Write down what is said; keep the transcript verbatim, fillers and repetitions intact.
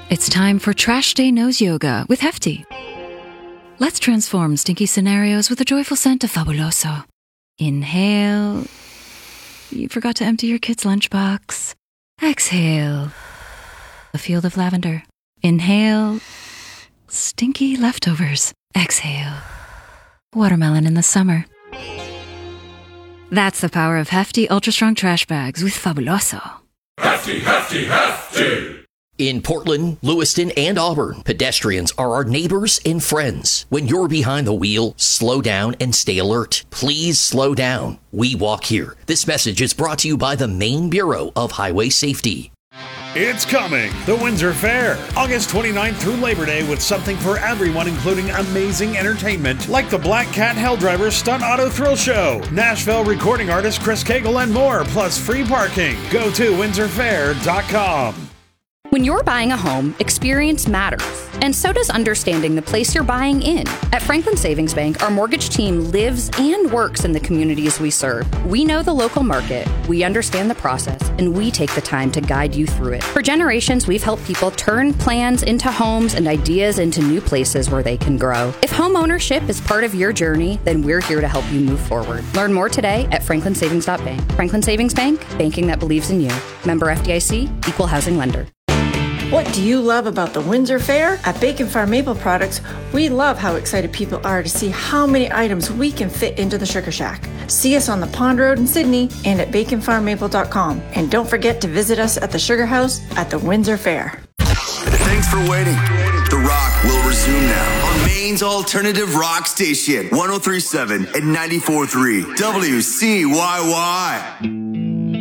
It's time for Trash Day Nose Yoga with Hefty. Let's transform stinky scenarios with the joyful scent of Fabuloso. Inhale. You forgot to empty your kid's lunchbox. Exhale. A field of lavender. Inhale. Stinky leftovers. Exhale. Watermelon in the summer. That's the power of Hefty Ultra Strong Trash Bags with Fabuloso. Hefty, Hefty, Hefty! In Portland, Lewiston, and Auburn, pedestrians are our neighbors and friends. When you're behind the wheel, slow down and stay alert. Please slow down. We walk here. This message is brought to you by the Maine Bureau of Highway Safety. It's coming, the Windsor Fair, August twenty-ninth through Labor Day, with something for everyone, including amazing entertainment like the Black Cat Helldriver Stunt Auto Thrill Show, Nashville recording artist Chris Cagle, and more, plus free parking. Go to windsor fair dot com. When you're buying a home, experience matters, and so does understanding the place you're buying in. At Franklin Savings Bank, our mortgage team lives and works in the communities we serve. We know the local market, we understand the process, and we take the time to guide you through it. For generations, we've helped people turn plans into homes and ideas into new places where they can grow. If home ownership is part of your journey, then we're here to help you move forward. Learn more today at franklin savings dot bank. Franklin Savings Bank, banking that believes in you. Member F D I C, equal housing lender. What do you love about the Windsor Fair? At Bacon Farm Maple Products, we love how excited people are to see how many items we can fit into the Sugar Shack. See us on the Pond Road in Sydney and at bacon farm maple dot com. And don't forget to visit us at the Sugar House at the Windsor Fair. Thanks for waiting. The Rock will resume now on Maine's alternative rock station, one oh three point seven and ninety-four point three W C Y Y.